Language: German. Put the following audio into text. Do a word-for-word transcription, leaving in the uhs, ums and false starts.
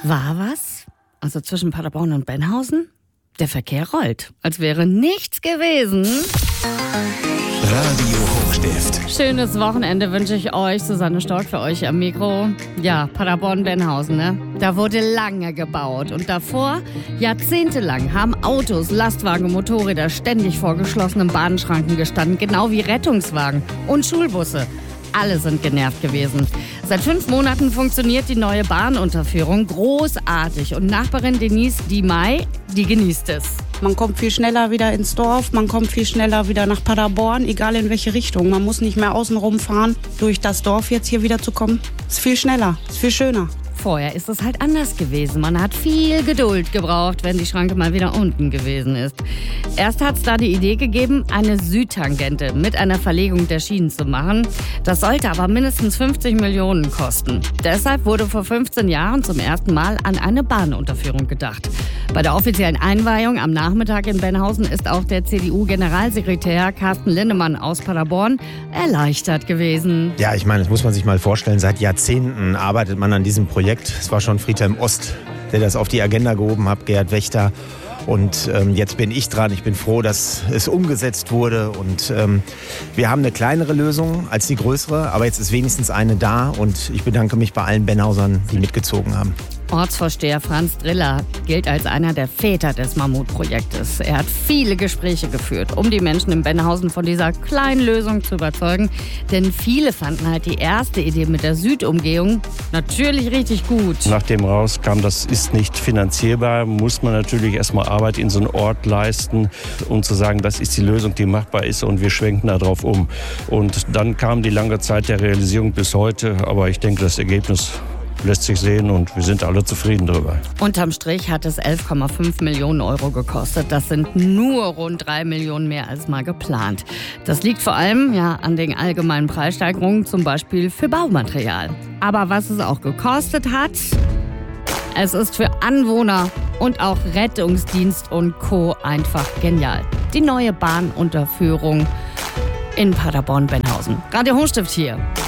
War was? Also zwischen Paderborn und Benhausen? Der Verkehr rollt, als wäre nichts gewesen. Radio Hochstift. Schönes Wochenende wünsche ich euch. Susanne Stork für euch am Mikro. Ja, Paderborn-Benhausen, ne? Da wurde lange gebaut. Und davor, jahrzehntelang, haben Autos, Lastwagen und Motorräder ständig vor geschlossenen Bahnschranken gestanden. Genau wie Rettungswagen und Schulbusse. Alle sind genervt gewesen. Seit fünf Monaten funktioniert die neue Bahnunterführung großartig. Und Nachbarin Denise Diemey, die genießt es. Man kommt viel schneller wieder ins Dorf, man kommt viel schneller wieder nach Paderborn, egal in welche Richtung. Man muss nicht mehr außen rumfahren, durch das Dorf jetzt hier wieder zu kommen. Ist viel schneller, ist viel schöner. Vorher ist es halt anders gewesen. Man hat viel Geduld gebraucht, wenn die Schranke mal wieder unten gewesen ist. Erst hat es da die Idee gegeben, eine Südtangente mit einer Verlegung der Schienen zu machen. Das sollte aber mindestens fünfzig Millionen kosten. Deshalb wurde vor fünfzehn Jahren zum ersten Mal an eine Bahnunterführung gedacht. Bei der offiziellen Einweihung am Nachmittag in Benhausen ist auch der C D U-Generalsekretär Carsten Linnemann aus Paderborn erleichtert gewesen. Ja, ich meine, das muss man sich mal vorstellen. Seit Jahrzehnten arbeitet man an diesem Projekt. Es war schon Friedhelm Ost, der das auf die Agenda gehoben hat, Gerhard Wächter. Und ähm, jetzt bin ich dran. Ich bin froh, dass es umgesetzt wurde. Und ähm, wir haben eine kleinere Lösung als die größere. Aber jetzt ist wenigstens eine da. Und ich bedanke mich bei allen Benhausern, die mitgezogen haben. Ortsvorsteher Franz Driller gilt als einer der Väter des Mammutprojektes. Er hat viele Gespräche geführt, um die Menschen in Benhausen von dieser kleinen Lösung zu überzeugen. Denn viele fanden halt die erste Idee mit der Südumgehung natürlich richtig gut. Nachdem rauskam, das ist nicht finanzierbar, muss man natürlich erstmal Arbeit in so einen Ort leisten, um zu sagen, das ist die Lösung, die machbar ist und wir schwenken da drauf um. Und dann kam die lange Zeit der Realisierung bis heute, aber ich denke, das Ergebnis lässt sich sehen und wir sind alle zufrieden darüber. Unterm Strich hat es elf Komma fünf Millionen Euro gekostet. Das sind nur rund drei Millionen mehr als mal geplant. Das liegt vor allem ja an den allgemeinen Preissteigerungen, zum Beispiel für Baumaterial. Aber was es auch gekostet hat, es ist für Anwohner und auch Rettungsdienst und Co. einfach genial. Die neue Bahnunterführung in Paderborn-Benhausen. Radio Hochstift hier.